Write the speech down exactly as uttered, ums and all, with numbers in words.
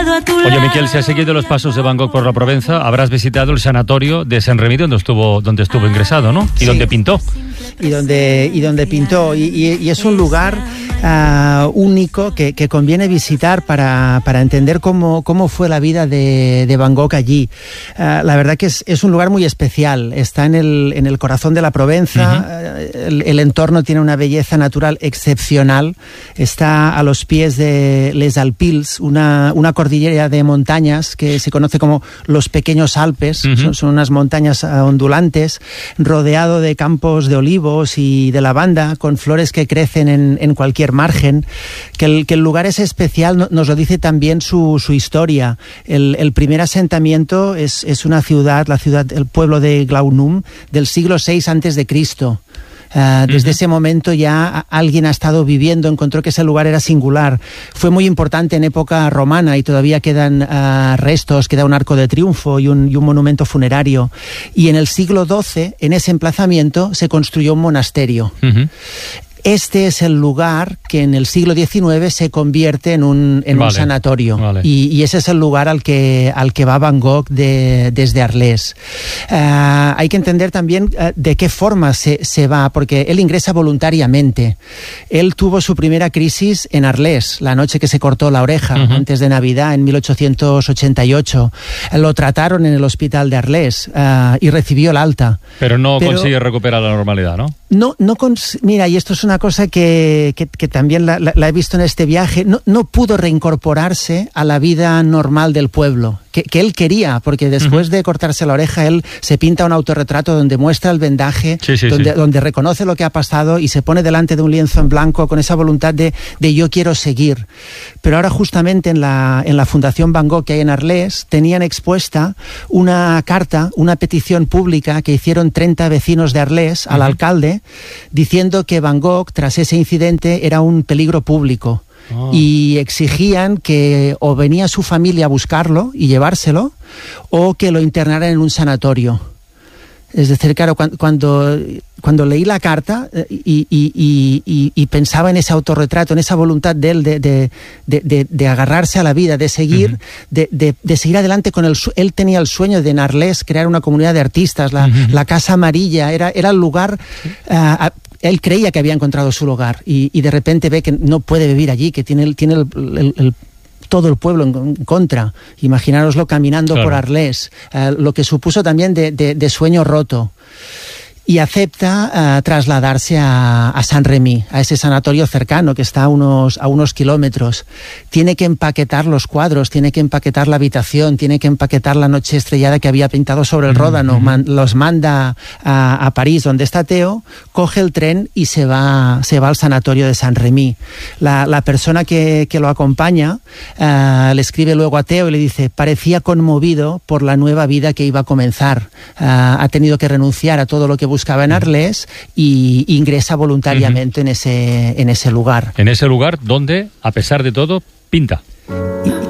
quedado a tu lado. Oye, Miquel, si has seguido los pasos de Van Gogh por la Provenza, habrás visitado el sanatorio de Saint-Rémy donde estuvo, donde estuvo ingresado, ¿no? Y Sí. donde pintó. Y donde, y donde pintó. Y, y, y es un lugar uh, único que, que conviene visitar para, para entender cómo, cómo fue la vida de, de Van Gogh allí. Uh, la verdad que es, es un lugar muy especial. Está en el, en el corazón de la Provenza. Uh-huh. el, el entorno tiene una belleza natural excepcional. Está a los pies de Les Alpilles, una, una cordillera de montañas que se conoce como los Pequeños Alpes. Uh-huh. son, son unas montañas uh, ondulantes, rodeado de campos de olivos y de lavanda, con flores que crecen en, en cualquier margen. Que el, que el lugar es especial nos lo dice también su, su historia. El, el primer asentamiento es, es una ciudad, la ciudad, el pueblo de Glaunum, del siglo seis antes de Cristo. Uh, desde uh-huh. ese momento ya alguien ha estado viviendo, encontró que ese lugar era singular. Fue muy importante en época romana y todavía quedan uh, restos, queda un arco de triunfo y un, y un monumento funerario. Y en el siglo doce, en ese emplazamiento, se construyó un monasterio. Uh-huh. Este es el lugar que en el siglo diecinueve se convierte en un, en vale, un sanatorio. Vale. Y, y ese es el lugar al que, al que va Van Gogh de, desde Arles. Uh, hay que entender también uh, de qué forma se, se va, porque él ingresa voluntariamente. Él tuvo su primera crisis en Arles, la noche que se cortó la oreja, uh-huh. antes de Navidad, en mil ochocientos ochenta y ocho. Lo trataron en el hospital de Arles uh, y recibió el alta. Pero no Pero, consigue recuperar la normalidad, ¿no? No, no cons- mira, y esto es una cosa que, que, que también la, la, la he visto en este viaje, no, no pudo reincorporarse a la vida normal del pueblo, que, que él quería, porque después uh-huh. de cortarse la oreja, él se pinta un autorretrato donde muestra el vendaje, sí, sí, donde, sí. donde reconoce lo que ha pasado y se pone delante de un lienzo en blanco con esa voluntad de, de yo quiero seguir. Pero ahora justamente en la, en la Fundación Van Gogh que hay en Arles, tenían expuesta una carta, una petición pública que hicieron treinta vecinos de Arles al uh-huh. alcalde, diciendo que Van Gogh, tras ese incidente, era un peligro público. Oh. Y exigían que o venía su familia a buscarlo y llevárselo, o que lo internaran en un sanatorio. Es decir, claro, cuando, cuando, cuando leí la carta y, y, y, y, y pensaba en ese autorretrato, en esa voluntad de él de, de, de, de, de agarrarse a la vida, de seguir, uh-huh. de, de, de seguir adelante con el... Él tenía el sueño de en Arles crear una comunidad de artistas, la, uh-huh. la Casa Amarilla, era, era el lugar... Uh, él creía que había encontrado su lugar y, y de repente ve que no puede vivir allí, que tiene, tiene el, el, el todo el pueblo en contra. Imaginároslo caminando claro. por Arles, uh, lo que supuso también de, de, de sueño roto. Y acepta uh, trasladarse a, a Saint-Rémy, a ese sanatorio cercano que está a unos, a unos kilómetros. Tiene que empaquetar los cuadros, tiene que empaquetar la habitación, tiene que empaquetar la noche estrellada que había pintado sobre el Ródano. Mm-hmm. Man, los manda a, a París, donde está Theo, coge el tren y se va, se va al sanatorio de Saint-Rémy. La, la persona que, que lo acompaña uh, le escribe luego a Theo y le dice: parecía conmovido por la nueva vida que iba a comenzar. Uh, ha tenido que renunciar a todo lo que buscaba en Arles y ingresa voluntariamente uh-huh. en ese en ese lugar. En ese lugar donde, a pesar de todo, pinta. Y,